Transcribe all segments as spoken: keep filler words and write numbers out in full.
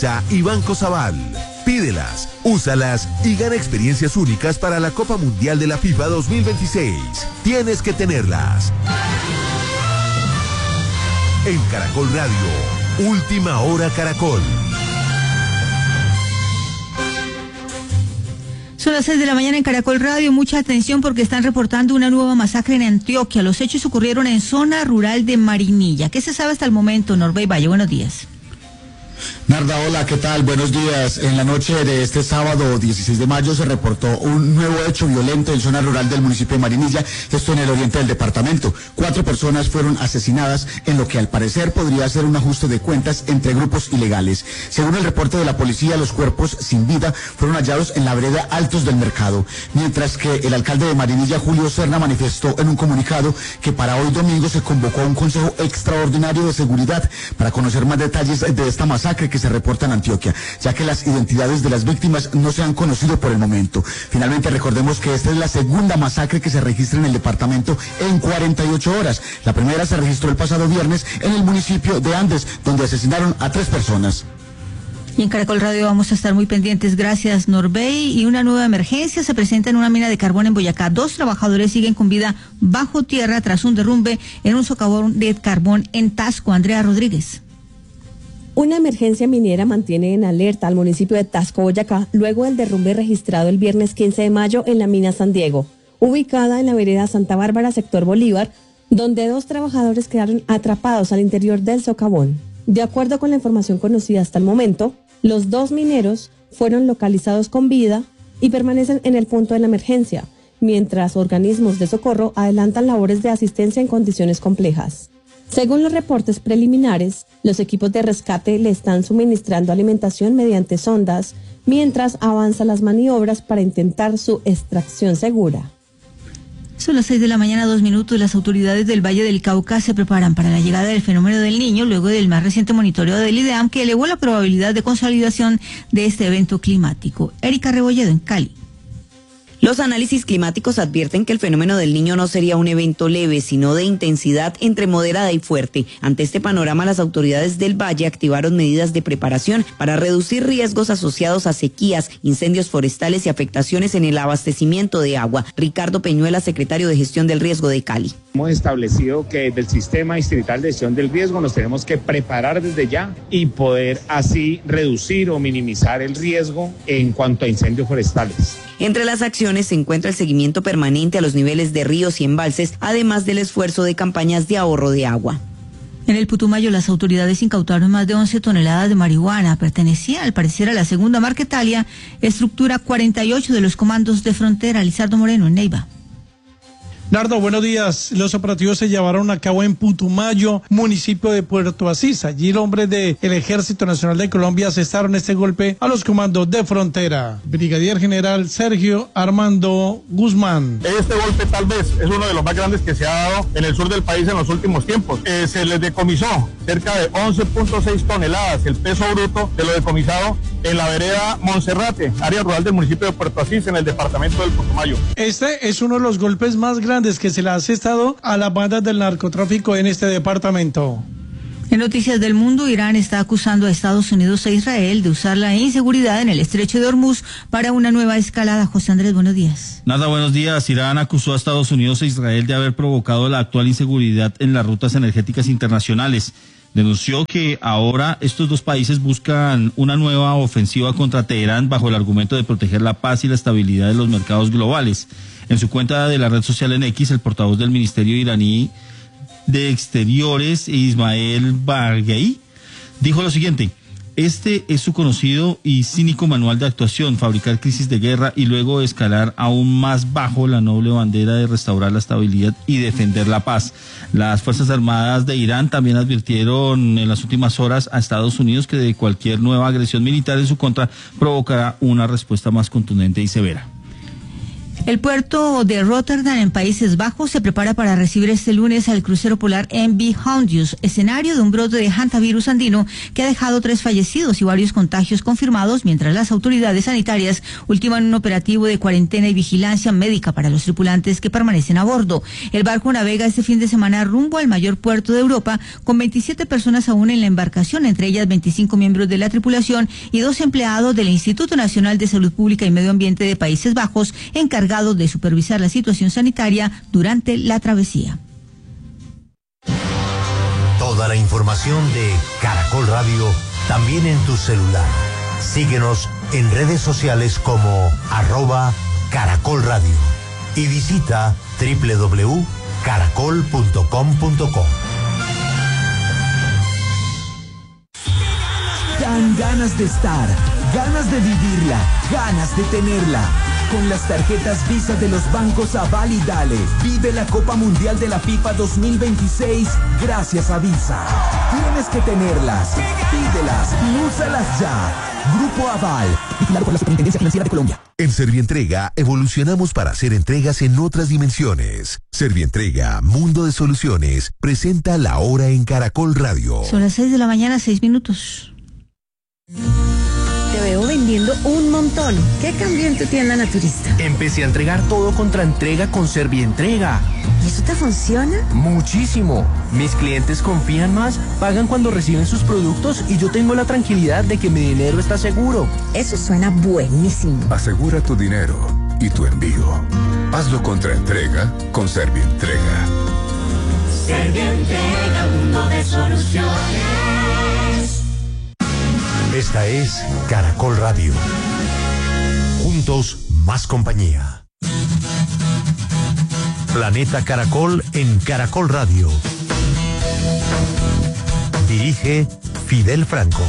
y Banco Sabal. Pídelas, úsalas y gana experiencias únicas para la Copa Mundial de la FIFA dos mil veintiséis. Tienes que tenerlas. En Caracol Radio, Última Hora Caracol. Son las seis de la mañana en Caracol Radio. Mucha atención porque están reportando una nueva masacre en Antioquia. Los hechos ocurrieron en zona rural de Marinilla. ¿Qué se sabe hasta el momento? Norbey Valle, buenos días. Narda, hola, ¿qué tal? Buenos días. En la noche de este sábado dieciséis de mayo se reportó un nuevo hecho violento en zona rural del municipio de Marinilla, esto en el oriente del departamento. Cuatro personas fueron asesinadas en lo que al parecer podría ser un ajuste de cuentas entre grupos ilegales. Según el reporte de la policía, los cuerpos sin vida fueron hallados en la vereda Altos del Mercado, mientras que el alcalde de Marinilla, Julio Serna, manifestó en un comunicado que para hoy domingo se convocó a un consejo extraordinario de seguridad para conocer más detalles de esta masacre que se reporta en Antioquia, ya que las identidades de las víctimas no se han conocido por el momento. Finalmente, recordemos que esta es la segunda masacre que se registra en el departamento en cuarenta y ocho horas. La primera se registró el pasado viernes en el municipio de Andes, donde asesinaron a tres personas. Y en Caracol Radio vamos a estar muy pendientes. Gracias, Norbey. Y una nueva emergencia se presenta en una mina de carbón en Boyacá. Dos trabajadores siguen con vida bajo tierra tras un derrumbe en un socavón de carbón en Tasco. Andrea Rodríguez. Una emergencia minera mantiene en alerta al municipio de Tasco, Boyacá, luego del derrumbe registrado el viernes quince de mayo en la mina San Diego, ubicada en la vereda Santa Bárbara, sector Bolívar, donde dos trabajadores quedaron atrapados al interior del socavón. De acuerdo con la información conocida hasta el momento, los dos mineros fueron localizados con vida y permanecen en el punto de la emergencia, mientras organismos de socorro adelantan labores de asistencia en condiciones complejas. Según los reportes preliminares, los equipos de rescate le están suministrando alimentación mediante sondas, mientras avanzan las maniobras para intentar su extracción segura. Son las seis de la mañana, dos minutos. Las autoridades del Valle del Cauca se preparan para la llegada del fenómeno del Niño luego del más reciente monitoreo del IDEAM que elevó la probabilidad de consolidación de este evento climático. Erika Rebolledo en Cali. Los análisis climáticos advierten que el fenómeno del Niño no sería un evento leve, sino de intensidad entre moderada y fuerte. Ante este panorama, las autoridades del Valle activaron medidas de preparación para reducir riesgos asociados a sequías, incendios forestales y afectaciones en el abastecimiento de agua. Ricardo Peñuela, secretario de Gestión del Riesgo de Cali. Hemos establecido que desde el Sistema Distrital de Gestión del Riesgo nos tenemos que preparar desde ya y poder así reducir o minimizar el riesgo en cuanto a incendios forestales. Entre las acciones se encuentra el seguimiento permanente a los niveles de ríos y embalses, además del esfuerzo de campañas de ahorro de agua. En el Putumayo, las autoridades incautaron más de once toneladas de marihuana. Pertenecía, al parecer, a la segunda Marquetalia, estructura cuarenta y ocho de los comandos de frontera. Lizardo Moreno, en Neiva. Nardo, buenos días. Los operativos se llevaron a cabo en Putumayo, municipio de Puerto Asís. Allí los hombres del Ejército Nacional de Colombia asestaron este golpe a los comandos de frontera. Brigadier General Sergio Armando Guzmán. Este golpe tal vez es uno de los más grandes que se ha dado en el sur del país en los últimos tiempos. Eh, se les decomisó cerca de once punto seis toneladas, el peso bruto de lo decomisado en la vereda Monserrate, área rural del municipio de Puerto Asís, en el departamento del Putumayo. Este es uno de los golpes más grandes que se le ha asestado a las bandas del narcotráfico en este departamento. En Noticias del Mundo, Irán está acusando a Estados Unidos e Israel de usar la inseguridad en el estrecho de Hormuz para una nueva escalada. José Andrés, buenos días. Nada, buenos días. Irán acusó a Estados Unidos e Israel de haber provocado la actual inseguridad en las rutas energéticas internacionales. Denunció que ahora estos dos países buscan una nueva ofensiva contra Teherán bajo el argumento de proteger la paz y la estabilidad de los mercados globales. En su cuenta de la red social en X, el portavoz del Ministerio iraní de Exteriores, Ismael Baghei, dijo lo siguiente: este es su conocido y cínico manual de actuación, fabricar crisis de guerra y luego escalar aún más bajo la noble bandera de restaurar la estabilidad y defender la paz. Las Fuerzas Armadas de Irán también advirtieron en las últimas horas a Estados Unidos que de cualquier nueva agresión militar en su contra provocará una respuesta más contundente y severa. El puerto de Rotterdam en Países Bajos se prepara para recibir este lunes al crucero polar M V Hondius, escenario de un brote de hantavirus andino que ha dejado tres fallecidos y varios contagios confirmados, mientras las autoridades sanitarias ultiman un operativo de cuarentena y vigilancia médica para los tripulantes que permanecen a bordo. El barco navega este fin de semana rumbo al mayor puerto de Europa, con veintisiete personas aún en la embarcación, entre ellas veinticinco miembros de la tripulación y dos empleados del Instituto Nacional de Salud Pública y Medio Ambiente de Países Bajos, encargados de supervisar la situación sanitaria durante la travesía. Toda la información de Caracol Radio también en tu celular. Síguenos en redes sociales como arroba Caracol Radio y visita doble u doble u doble u punto caracol punto com punto co. Dan ganas de estar, ganas de vivirla, ganas de tenerla. Con las tarjetas Visa de los bancos Aval y Dale, vive la Copa Mundial de la FIFA dos mil veintiséis gracias a Visa. Tienes que tenerlas, pídelas y úsalas ya. Grupo Aval, vigilado por la Superintendencia Financiera de Colombia. En Servientrega evolucionamos para hacer entregas en otras dimensiones. Servientrega, Mundo de Soluciones, presenta La Hora en Caracol Radio. Son las seis de la mañana, seis minutos. Te veo vendiendo un montón. ¿Qué cambió en tu tienda naturista? Empecé a entregar todo contra entrega con Servientrega. ¿Y eso te funciona? Muchísimo. Mis clientes confían más, pagan cuando reciben sus productos y yo tengo la tranquilidad de que mi dinero está seguro. Eso suena buenísimo. Asegura tu dinero y tu envío. Hazlo contra entrega con Servientrega. Servientrega, mundo de soluciones. Esta es Caracol Radio. Juntos, más compañía. Planeta Caracol en Caracol Radio. Dirige Fidel Franco.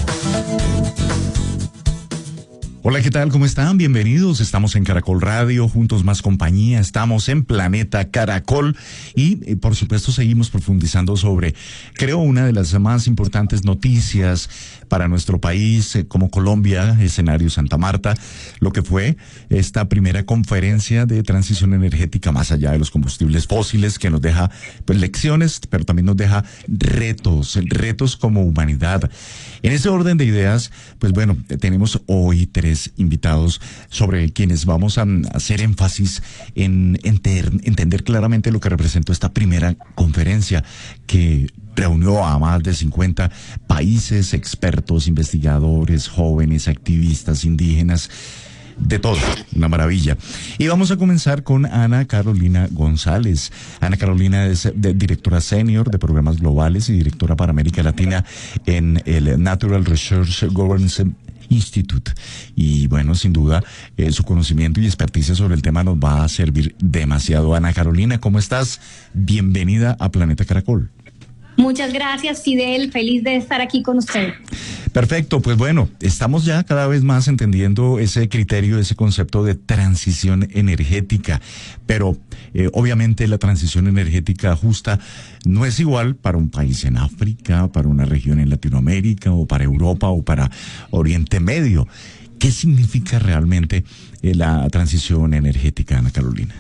Hola, ¿qué tal? ¿Cómo están? Bienvenidos. Estamos en Caracol Radio, Juntos Más Compañía. Estamos en Planeta Caracol y, eh, por supuesto, seguimos profundizando sobre, creo, una de las más importantes noticias para nuestro país, eh, como Colombia, escenario Santa Marta, lo que fue esta primera conferencia de transición energética más allá de los combustibles fósiles, que nos deja, pues, lecciones, pero también nos deja retos, retos como humanidad. En ese orden de ideas, pues bueno, tenemos hoy tres invitados sobre quienes vamos a hacer énfasis en enter, entender claramente lo que representó esta primera conferencia que reunió a más de cincuenta países, expertos, investigadores, jóvenes, activistas, indígenas, de todo, una maravilla. Y vamos a comenzar con Ana Carolina González. Ana Carolina es de, directora senior de programas globales y directora para América Latina en el Natural Research Governance Institute. Y bueno, sin duda, eh, su conocimiento y experticia sobre el tema nos va a servir demasiado. Ana Carolina, ¿cómo estás? Bienvenida a Planeta Caracol. Muchas gracias, Fidel. Feliz de estar aquí con usted. Perfecto, pues bueno, estamos ya cada vez más entendiendo ese criterio, ese concepto de transición energética, pero eh, obviamente la transición energética justa no es igual para un país en África, para una región en Latinoamérica o para Europa o para Oriente Medio. ¿Qué significa realmente eh, la transición energética, Ana Carolina?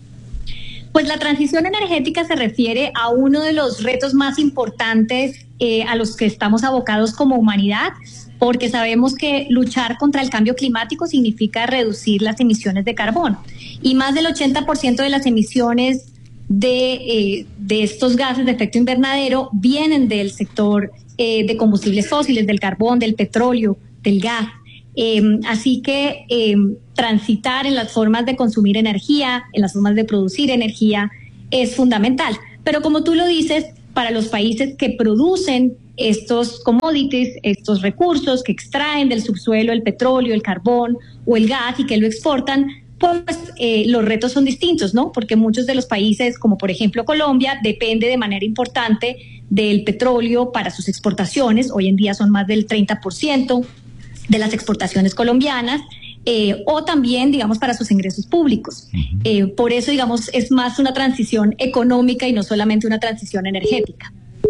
Pues la transición energética se refiere a uno de los retos más importantes eh, a los que estamos abocados como humanidad, porque sabemos que luchar contra el cambio climático significa reducir las emisiones de carbono. Y más del ochenta por ciento de las emisiones de, eh, de estos gases de efecto invernadero vienen del sector eh, de combustibles fósiles, del carbón, del petróleo, del gas. Eh, así que eh, transitar en las formas de consumir energía, en las formas de producir energía es fundamental. Pero como tú lo dices, para los países que producen estos commodities, estos recursos que extraen del subsuelo el petróleo, el carbón o el gas y que lo exportan, pues eh, los retos son distintos, ¿no? Porque muchos de los países, como por ejemplo Colombia, depende de manera importante del petróleo para sus exportaciones. Hoy en día son más del treinta por ciento de las exportaciones colombianas, eh, o también, digamos, para sus ingresos públicos. Uh-huh. Eh, por eso, digamos, es más una transición económica y no solamente una transición energética.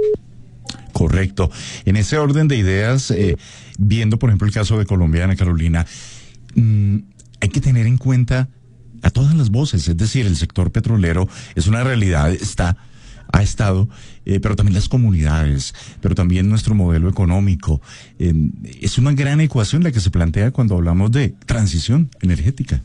Correcto. En ese orden de ideas, eh, viendo, por ejemplo, el caso de Colombia, Ana Carolina, mmm, hay que tener en cuenta a todas las voces, es decir, el sector petrolero es una realidad, está, ha estado, eh, pero también las comunidades, pero también nuestro modelo económico. Eh, es una gran ecuación la que se plantea cuando hablamos de transición energética.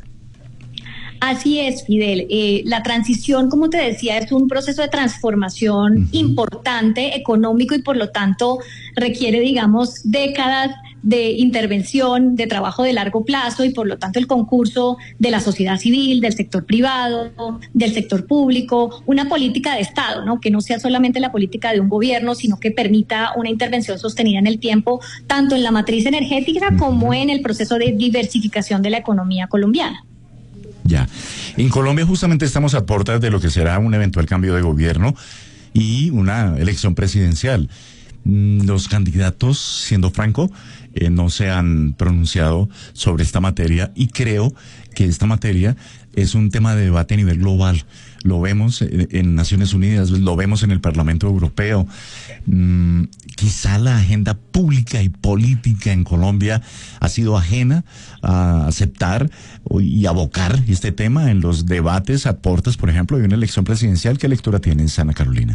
Así es, Fidel. Eh, la transición, como te decía, es un proceso de transformación uh-huh. importante, económico, y por lo tanto requiere, digamos, décadas de intervención, de trabajo de largo plazo, y por lo tanto el concurso de la sociedad civil, del sector privado, del sector público, una política de Estado, ¿no? Que no sea solamente la política de un gobierno, sino que permita una intervención sostenida en el tiempo, tanto en la matriz energética uh-huh. como en el proceso de diversificación de la economía colombiana. Ya. En Colombia justamente estamos a puertas de lo que será un eventual cambio de gobierno y una elección presidencial. Los candidatos, siendo franco, eh, no se han pronunciado sobre esta materia, y creo que esta materia es un tema de debate a nivel global. Lo vemos en, en Naciones Unidas, lo vemos en el Parlamento Europeo. Mm, quizá la agenda pública y política en Colombia ha sido ajena a aceptar y abocar este tema en los debates a puertas, por ejemplo, de una elección presidencial. ¿Qué lectura tienes, Ana Carolina?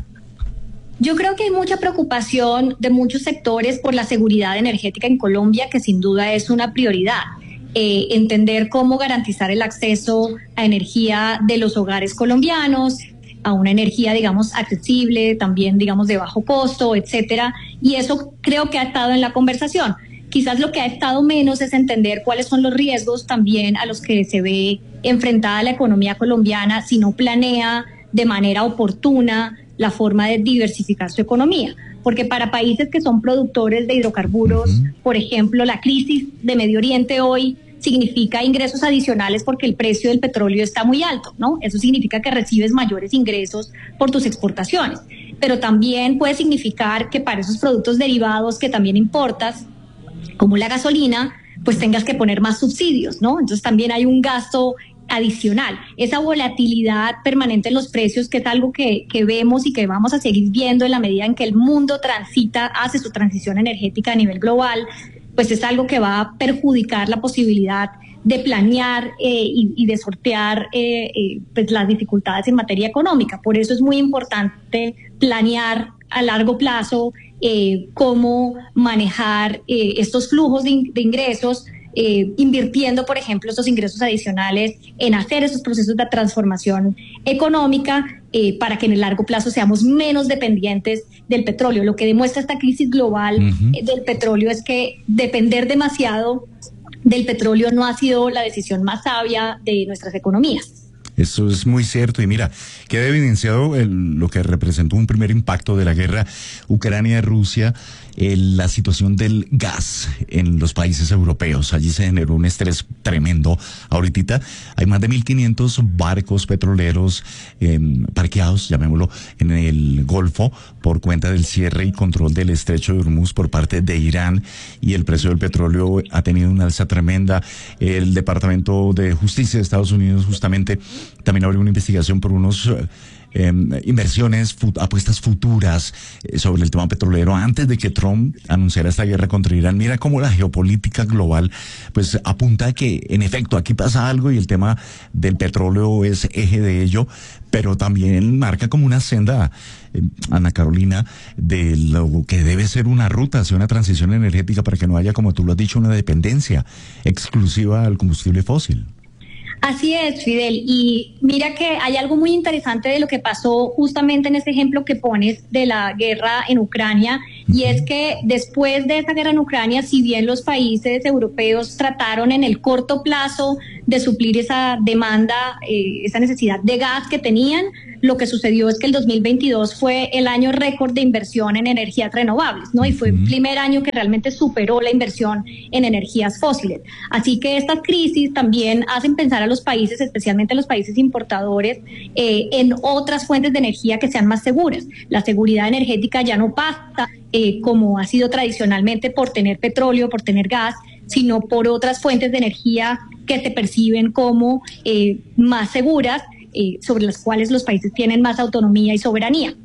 Yo creo que hay mucha preocupación de muchos sectores por la seguridad energética en Colombia, que sin duda es una prioridad. Eh, entender cómo garantizar el acceso a energía de los hogares colombianos, a una energía, digamos, accesible, también, digamos, de bajo costo, etcétera. Y eso creo que ha estado en la conversación. Quizás lo que ha estado menos es entender cuáles son los riesgos también a los que se ve enfrentada la economía colombiana si no planea de manera oportuna la forma de diversificar su economía. Porque para países que son productores de hidrocarburos, uh-huh. por ejemplo, la crisis de Medio Oriente hoy significa ingresos adicionales porque el precio del petróleo está muy alto, ¿no? Eso significa que recibes mayores ingresos por tus exportaciones. Pero también puede significar que para esos productos derivados que también importas, como la gasolina, pues tengas que poner más subsidios, ¿no? Entonces también hay un gasto adicional. Esa volatilidad permanente en los precios, que es algo que, que vemos y que vamos a seguir viendo en la medida en que el mundo transita, hace su transición energética a nivel global, pues es algo que va a perjudicar la posibilidad de planear eh, y, y de sortear eh, eh, pues las dificultades en materia económica. Por eso es muy importante planear a largo plazo eh, cómo manejar eh, estos flujos de, in- de ingresos, Eh, invirtiendo, por ejemplo, esos ingresos adicionales en hacer esos procesos de transformación económica eh, para que en el largo plazo seamos menos dependientes del petróleo. Lo que demuestra esta crisis global uh-huh. eh, del petróleo es que depender demasiado del petróleo no ha sido la decisión más sabia de nuestras economías. Eso es muy cierto, y mira, queda evidenciado el, lo que representó un primer impacto de la guerra Ucrania-Rusia, el, la situación del gas en los países europeos. Allí se generó un estrés tremendo. Ahorita hay más de mil quinientos barcos petroleros eh, parqueados, llamémoslo, en el Golfo por cuenta del cierre y control del estrecho de Hormuz por parte de Irán, y el precio del petróleo ha tenido una alza tremenda. El Departamento de Justicia de Estados Unidos justamente también abrió una investigación por unos eh, inversiones, fut- apuestas futuras eh, sobre el tema petrolero antes de que Trump anunciara esta guerra contra Irán. Mira cómo la geopolítica global pues apunta a que en efecto aquí pasa algo, y el tema del petróleo es eje de ello, pero también marca como una senda, eh, Ana Carolina, de lo que debe ser una ruta hacia una transición energética para que no haya, como tú lo has dicho, una dependencia exclusiva al combustible fósil. Así es, Fidel. Y mira que hay algo muy interesante de lo que pasó justamente en ese ejemplo que pones de la guerra en Ucrania, y es que después de esa guerra en Ucrania, si bien los países europeos trataron en el corto plazo de suplir esa demanda, eh, esa necesidad de gas que tenían, lo que sucedió es que el dos mil veintidós fue el año récord de inversión en energías renovables, ¿no? Y fue el primer año que realmente superó la inversión en energías fósiles. Así que estas crisis también hacen pensar a los países, especialmente a los países importadores, eh, en otras fuentes de energía que sean más seguras. La seguridad energética ya no pasa eh, como ha sido tradicionalmente por tener petróleo, por tener gas, sino por otras fuentes de energía que se perciben como eh, más seguras, Eh, sobre las cuales los países tienen más autonomía y soberanía.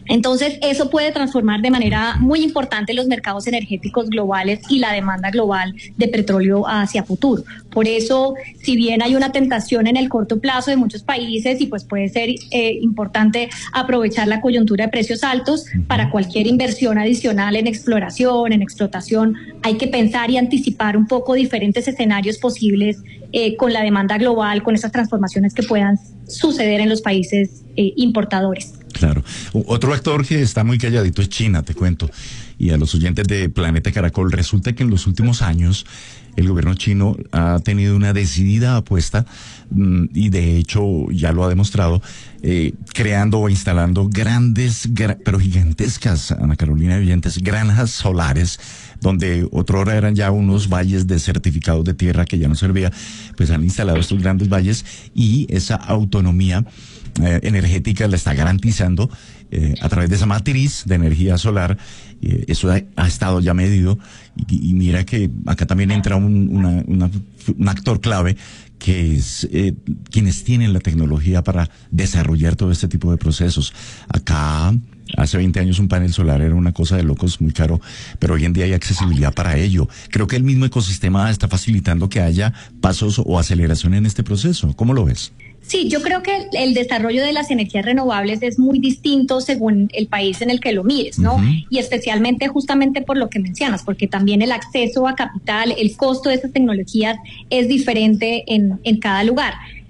Entonces, eso puede transformar de manera muy importante los mercados energéticos globales y la demanda global de petróleo hacia futuro. Por eso, si bien hay una tentación en el corto plazo de muchos países y pues puede ser eh, importante aprovechar la coyuntura de precios altos para cualquier inversión adicional en exploración, en explotación, hay que pensar y anticipar un poco diferentes escenarios posibles eh, con la demanda global, con esas transformaciones que puedan suceder en los países eh, importadores. Claro. Otro actor que está muy calladito es China, te cuento. Y a los oyentes de Planeta Caracol, resulta que en los últimos años el gobierno chino ha tenido una decidida apuesta mmm, y de hecho ya lo ha demostrado, eh, creando o instalando grandes, gra- pero gigantescas, Ana Carolina Oyentes, granjas solares, donde otrora eran ya unos valles desertificados de tierra que ya no servía, pues han instalado estos grandes valles y esa autonomía Eh, energética la está garantizando eh, a través de esa matriz de energía solar. Eh, eso ha, ha estado ya medido y, y mira que acá también entra un, una, una, un actor clave que es eh, quienes tienen la tecnología para desarrollar todo este tipo de procesos. Acá hace veinte años un panel solar era una cosa de locos, muy caro, pero hoy en día hay accesibilidad para ello. Creo que el mismo ecosistema está facilitando que haya pasos o aceleración en este proceso. ¿Cómo lo ves? Sí, yo creo que el desarrollo de las energías renovables es muy distinto según el país en el que lo mires, ¿no? Uh-huh. Y especialmente justamente por lo que mencionas, porque también el acceso a capital, el costo de esas tecnologías es diferente en, en cada lugar.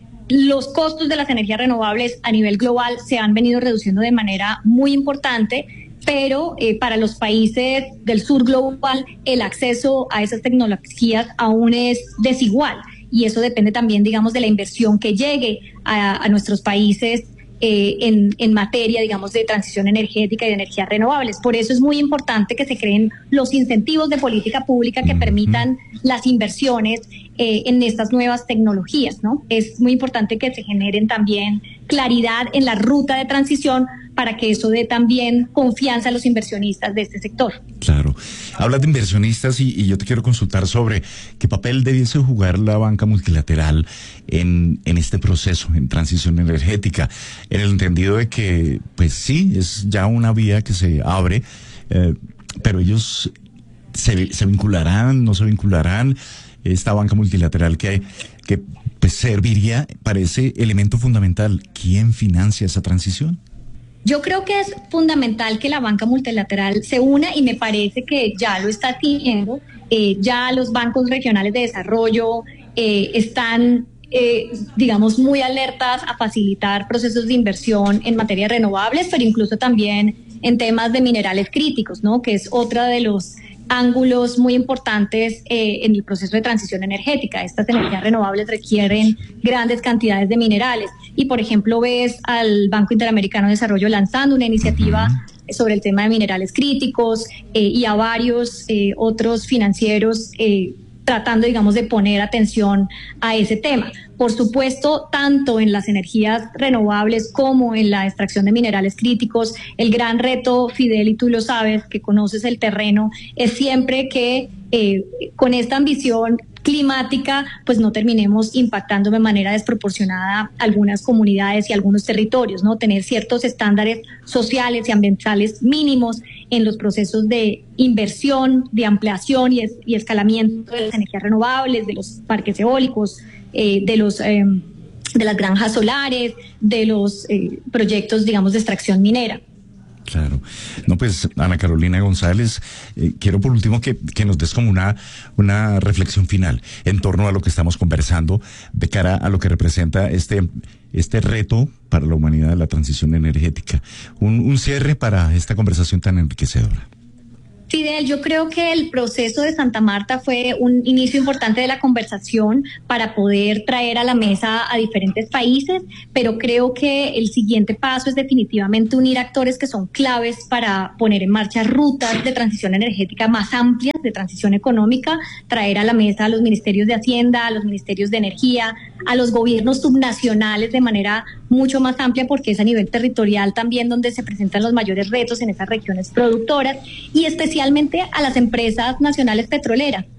Los costos de las energías renovables a nivel global se han venido reduciendo de manera muy importante, pero eh, para los países del sur global el acceso a esas tecnologías aún es desigual. Y eso depende también, digamos, de la inversión que llegue a, a nuestros países eh, en, en materia, digamos, de transición energética y de energías renovables. Por eso es muy importante que se creen los incentivos de política pública que permitan las inversiones eh, en estas nuevas tecnologías, ¿no? Es muy importante que se generen también claridad en la ruta de transición para que eso dé también confianza a los inversionistas de este sector. Claro. Hablas de inversionistas y, y yo te quiero consultar sobre qué papel debiese jugar la banca multilateral en, en este proceso, en transición energética, en el entendido de que, pues sí, es ya una vía que se abre, eh, pero ellos se, se vincularán, no se vincularán, esta banca multilateral que, que pues, serviría para ese elemento fundamental. ¿Quién financia esa transición? Yo creo que es fundamental que la banca multilateral se una y me parece que ya lo está haciendo. Eh, ya los bancos regionales de desarrollo eh, están, eh, digamos, muy alertas a facilitar procesos de inversión en materia de renovables, pero incluso también en temas de minerales críticos, ¿no? Que es otra de los ángulos muy importantes eh, en el proceso de transición energética. Estas energías renovables requieren grandes cantidades de minerales y, por ejemplo, ves al Banco Interamericano de Desarrollo lanzando una iniciativa uh-huh. sobre el tema de minerales críticos eh, y a varios eh, otros financieros eh, tratando, digamos, de poner atención a ese tema. Por supuesto, tanto en las energías renovables como en la extracción de minerales críticos, el gran reto, Fidel, y tú lo sabes, que conoces el terreno, es siempre que eh, con esta ambición climática, pues no terminemos impactando de manera desproporcionada algunas comunidades y algunos territorios, ¿no? Tener ciertos estándares sociales y ambientales mínimos en los procesos de inversión, de ampliación y, es, y escalamiento de las energías renovables, de los parques eólicos, eh, de los eh, de las granjas solares, de los eh, proyectos, digamos, de extracción minera. Claro. No, pues, Ana Carolina González, eh, quiero por último que, que nos des como una, una reflexión final en torno a lo que estamos conversando de cara a lo que representa este, este reto para la humanidad de la transición energética. Un, un cierre para esta conversación tan enriquecedora. Fidel, yo creo que el proceso de Santa Marta fue un inicio importante de la conversación para poder traer a la mesa a diferentes países, pero creo que el siguiente paso es definitivamente unir actores que son claves para poner en marcha rutas de transición energética más amplias, de transición económica, traer a la mesa a los ministerios de Hacienda, a los ministerios de Energía, a los gobiernos subnacionales de manera mucho más amplia, porque es a nivel territorial también donde se presentan los mayores retos en esas regiones productoras, y especialmente a las empresas nacionales petroleras.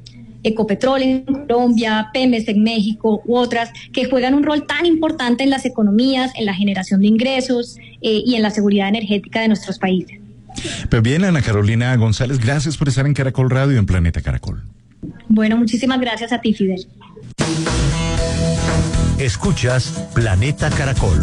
Ecopetrol en Colombia, Pemex en México u otras, que juegan un rol tan importante en las economías, en la generación de ingresos eh, y en la seguridad energética de nuestros países. Pues bien, Ana Carolina González, gracias por estar en Caracol Radio, en Planeta Caracol. Bueno, muchísimas gracias a ti, Fidel. Escuchas Planeta Caracol.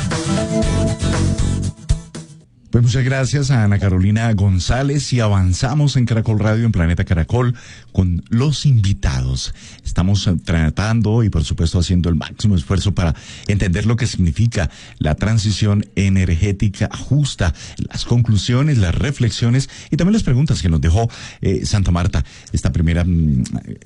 Pues muchas gracias a Ana Carolina González y avanzamos en Caracol Radio, en Planeta Caracol, con los invitados. Estamos tratando y por supuesto haciendo el máximo esfuerzo para entender lo que significa la transición energética justa, las conclusiones, las reflexiones y también las preguntas que nos dejó eh, Santa Marta, esta primera mmm,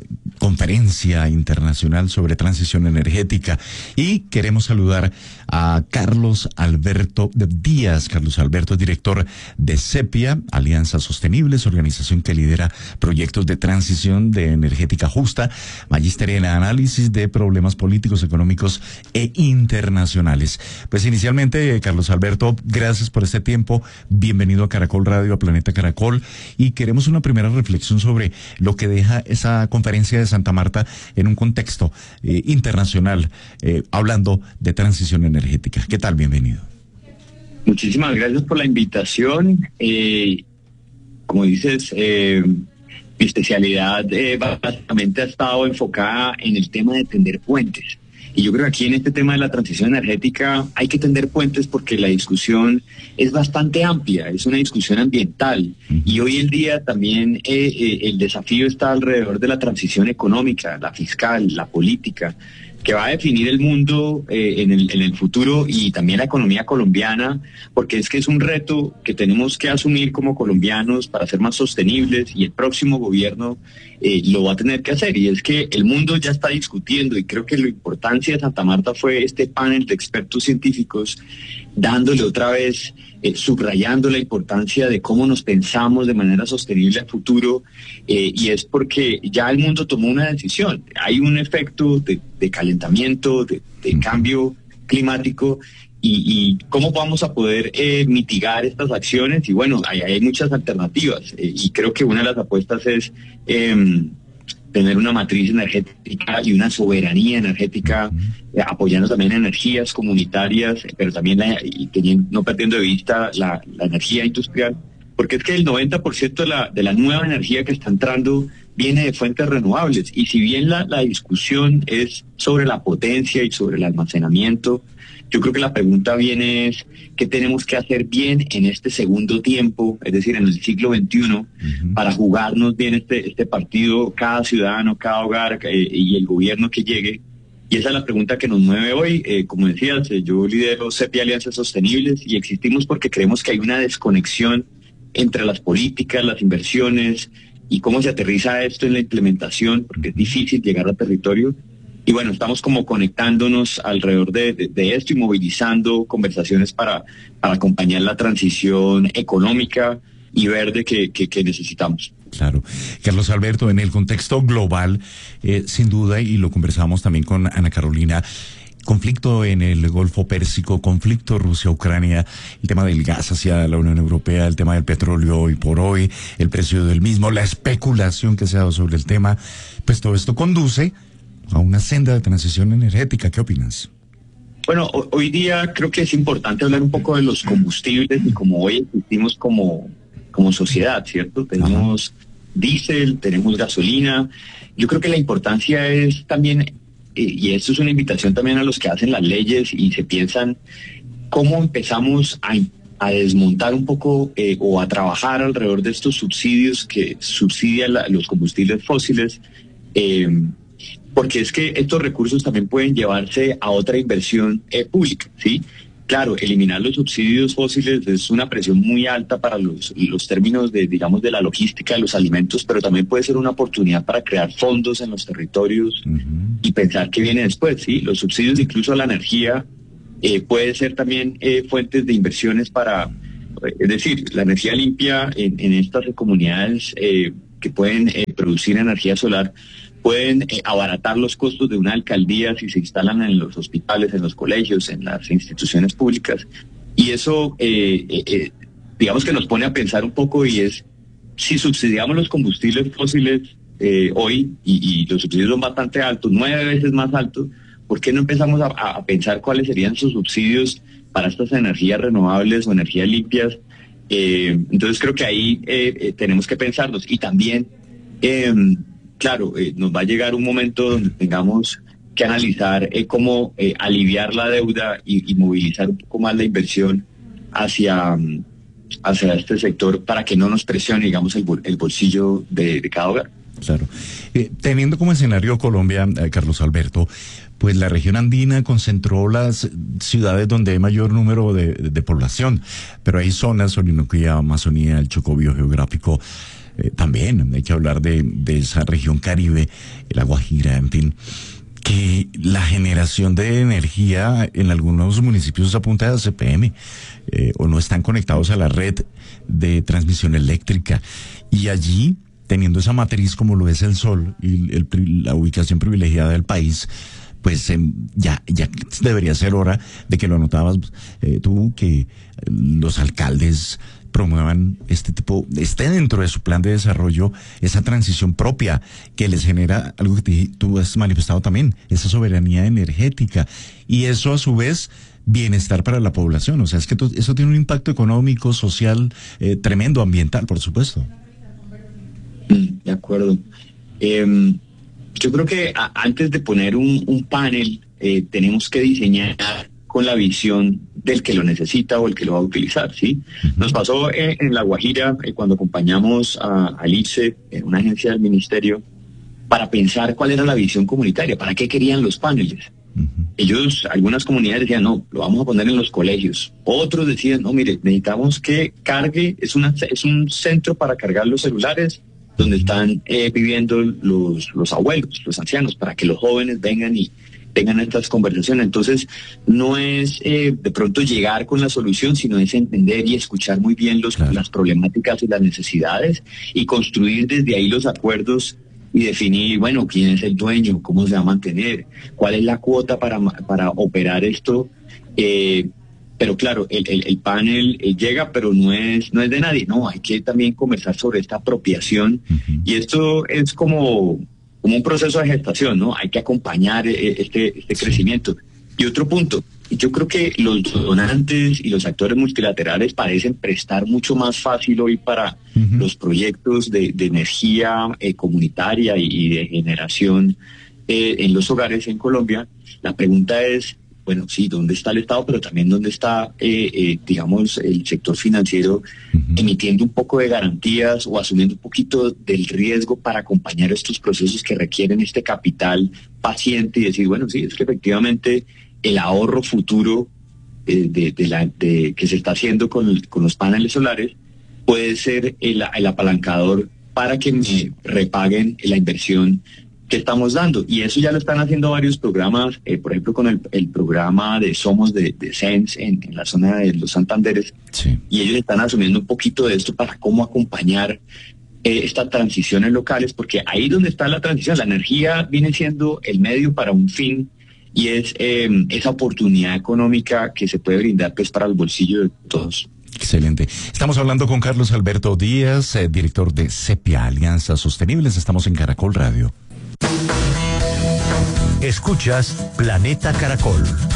conferencia internacional sobre transición energética. Y queremos saludar a Carlos Alberto Díaz. Carlos Alberto es director de CEPIA, Alianzas Sostenibles, organización que lidera proyectos de transición de energética justa, magíster en análisis de problemas políticos, económicos e internacionales. Pues inicialmente, Carlos Alberto, gracias por este tiempo, bienvenido a Caracol Radio, a Planeta Caracol, y queremos una primera reflexión sobre lo que deja esa conferencia de Santa Marta en un contexto eh, internacional, eh, hablando de transición energética. ¿Qué tal? Bienvenido. Muchísimas gracias por la invitación. Eh, como dices, eh, mi especialidad eh, básicamente ha estado enfocada en el tema de tender puentes. Y yo creo que aquí en este tema de la transición energética hay que tender puentes porque la discusión es bastante amplia, es una discusión ambiental. Y hoy en día también eh, eh, el desafío está alrededor de la transición económica, la fiscal, la política, que va a definir el mundo eh, en, el, en el futuro y también la economía colombiana, porque es que es un reto que tenemos que asumir como colombianos para ser más sostenibles y el próximo gobierno eh, lo va a tener que hacer. Y es que el mundo ya está discutiendo y creo que la importancia de Santa Marta fue este panel de expertos científicos dándole otra vez, eh, subrayando la importancia de cómo nos pensamos de manera sostenible al futuro, eh, y es porque ya el mundo tomó una decisión. Hay un efecto de, de calentamiento, de, de cambio climático, y, y cómo vamos a poder eh, mitigar estas acciones. Y bueno, hay, hay muchas alternativas, eh, y creo que una de las apuestas es Eh, tener una matriz energética y una soberanía energética, eh, apoyando también energías comunitarias, pero también la, y teniendo, no perdiendo de vista la, la energía industrial, porque es que el noventa por ciento de la, de la nueva energía que está entrando viene de fuentes renovables, y si bien la, la discusión es sobre la potencia y sobre el almacenamiento, yo creo que la pregunta viene es qué tenemos que hacer bien en este segundo tiempo, es decir, en el siglo veintiuno, uh-huh. para jugarnos bien este, este partido, cada ciudadano, cada hogar eh, y el gobierno que llegue. Y esa es la pregunta que nos mueve hoy. Eh, como decías, eh, yo lidero CEPIA Alianzas Sostenibles y existimos porque creemos que hay una desconexión entre las políticas, las inversiones y cómo se aterriza esto en la implementación, porque es difícil llegar al territorio. Y bueno, estamos como conectándonos alrededor de, de, de esto y movilizando conversaciones para, para acompañar la transición económica y verde que, que, que necesitamos. Claro. Carlos Alberto, en el contexto global, eh, sin duda, y lo conversábamos también con Ana Carolina, conflicto en el Golfo Pérsico, conflicto Rusia-Ucrania, el tema del gas hacia la Unión Europea, el tema del petróleo hoy por hoy, el precio del mismo, la especulación que se ha dado sobre el tema, pues todo esto conduce a una senda de transición energética. ¿Qué opinas? Bueno, hoy día creo que es importante hablar un poco de los combustibles y cómo hoy existimos como, como sociedad, ¿cierto? Tenemos Ajá. diésel, tenemos gasolina. Yo creo que la importancia es también, y esto es una invitación también a los que hacen las leyes y se piensan cómo empezamos a, a desmontar un poco eh, o a trabajar alrededor de estos subsidios que subsidian la, los combustibles fósiles, eh, porque es que estos recursos también pueden llevarse a otra inversión eh, pública, ¿sí? Claro, eliminar los subsidios fósiles es una presión muy alta para los, los términos de, digamos, de la logística de los alimentos, pero también puede ser una oportunidad para crear fondos en los territorios uh-huh. y pensar qué viene después, ¿sí? Los subsidios incluso a la energía eh, puede ser también eh, fuentes de inversiones para, es decir, la energía limpia en, en estas comunidades eh, que pueden eh, producir energía solar, pueden eh, abaratar los costos de una alcaldía si se instalan en los hospitales, en los colegios, en las instituciones públicas. Y eso, eh, eh, digamos que nos pone a pensar un poco, y es, si subsidiamos los combustibles fósiles, eh, hoy y, y los subsidios son bastante altos, nueve veces más altos, ¿por qué no empezamos a, a pensar cuáles serían sus subsidios para estas energías renovables o energías limpias? Eh, entonces creo que ahí eh, eh, tenemos que pensarnos. Y también, eh, claro, eh, nos va a llegar un momento donde tengamos que analizar eh, cómo eh, aliviar la deuda y, y movilizar un poco más la inversión hacia, hacia este sector para que no nos presione, digamos, el, bol, el bolsillo de, de cada hogar. Claro. Eh, teniendo como escenario Colombia, eh, Carlos Alberto, pues la región andina concentró las ciudades donde hay mayor número de, de, de población, pero hay zonas, Orinoquía, Amazonía, el Chocó biogeográfico, eh, también hay que hablar de, de esa región Caribe, la Guajira, en fin, que la generación de energía en algunos municipios apunta a C P M, eh, o no están conectados a la red de transmisión eléctrica, y allí, teniendo esa matriz como lo es el sol y el, la ubicación privilegiada del país, pues eh, ya ya debería ser hora de que lo anotabas eh, tú, que los alcaldes promuevan este tipo, esté dentro de su plan de desarrollo, esa transición propia que les genera algo que te, tú has manifestado también, esa soberanía energética, y eso a su vez bienestar para la población. O sea, es que to, eso tiene un impacto económico, social, eh, tremendo, ambiental, por supuesto. De acuerdo. Eh, yo creo que a, antes de poner un, un panel, eh, tenemos que diseñar con la visión del que lo necesita o el que lo va a utilizar, ¿sí? Nos pasó eh, en La Guajira, eh, cuando acompañamos a, al I C E, en una agencia del ministerio, para pensar cuál era la visión comunitaria, para qué querían los paneles. Uh-huh. Ellos, algunas comunidades decían, no, lo vamos a poner en los colegios. Otros decían, no, mire, necesitamos que cargue, es, una, es un centro para cargar los celulares, donde están eh, viviendo los, los abuelos, los ancianos, para que los jóvenes vengan y tengan estas conversaciones. Entonces, no es eh, de pronto llegar con la solución, sino es entender y escuchar muy bien los, claro. las problemáticas y las necesidades, y construir desde ahí los acuerdos y definir, bueno, quién es el dueño, cómo se va a mantener, cuál es la cuota para, para operar esto. Eh, Pero claro, el, el, el panel eh, llega, pero no es no es de nadie. No, hay que también conversar sobre esta apropiación. Uh-huh. Y esto es como, como un proceso de gestación, ¿no? Hay que acompañar eh, este, este sí. crecimiento. Y otro punto, yo creo que los donantes y los actores multilaterales parecen prestar mucho más fácil hoy para uh-huh. los proyectos de, de energía eh, comunitaria y, y de generación eh, en los hogares en Colombia. La pregunta es, bueno, sí, ¿dónde está el Estado? Pero también dónde está, eh, eh, digamos, el sector financiero uh-huh. emitiendo un poco de garantías o asumiendo un poquito del riesgo para acompañar estos procesos que requieren este capital paciente y decir, bueno, sí, es que efectivamente el ahorro futuro eh, de, de la, de, que se está haciendo con, con los paneles solares puede ser el, el apalancador para que me repaguen la inversión que estamos dando. Y eso ya lo están haciendo varios programas, eh, por ejemplo con el, el programa de Somos de, de Sense en, en la zona de los Santanderes, sí. y ellos están asumiendo un poquito de esto para cómo acompañar eh, estas transiciones locales, porque ahí donde está la transición, la energía viene siendo el medio para un fin, y es eh, esa oportunidad económica que se puede brindar pues para el bolsillo de todos. Excelente. Estamos hablando con Carlos Alberto Díaz, eh, director de Sepia, Alianzas Sostenibles. Estamos en Caracol Radio. Escuchas Planeta Caracol.